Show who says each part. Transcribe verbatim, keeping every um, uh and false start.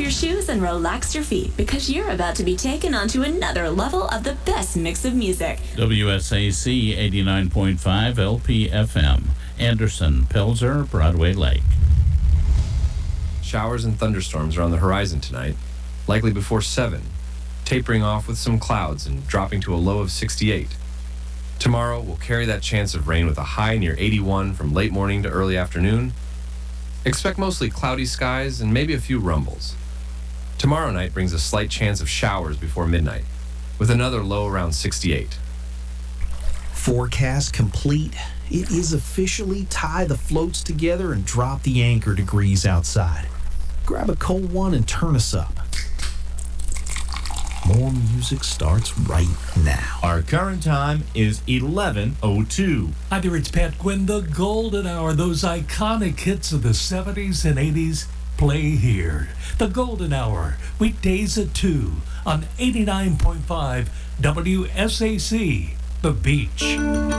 Speaker 1: your shoes and relax your feet because you're about to be taken onto another level of the best mix of music.
Speaker 2: W S A C eighty-nine point five L P F M. Anderson, Pelzer, Broadway Lake.
Speaker 3: Showers and thunderstorms are on the horizon tonight, likely before seven, tapering off with some clouds and dropping to a low of sixty-eight. Tomorrow, we'll carry that chance of rain with a high near eighty-one from late morning to early afternoon. Expect mostly cloudy skies and maybe a few rumbles. Tomorrow night brings a slight chance of showers before midnight, with another low around sixty-eight.
Speaker 4: Forecast complete. It is officially tie the floats together and drop the anchor degrees outside. Grab a cold one and turn us up. More music starts right now.
Speaker 5: Our current time is eleven oh two.
Speaker 6: Hi there, it's Pat Quinn, the Golden Hour. Those iconic hits of the seventies and eighties play here. The Golden Hour, weekdays at two on eighty-nine point five W S A C, The Beach.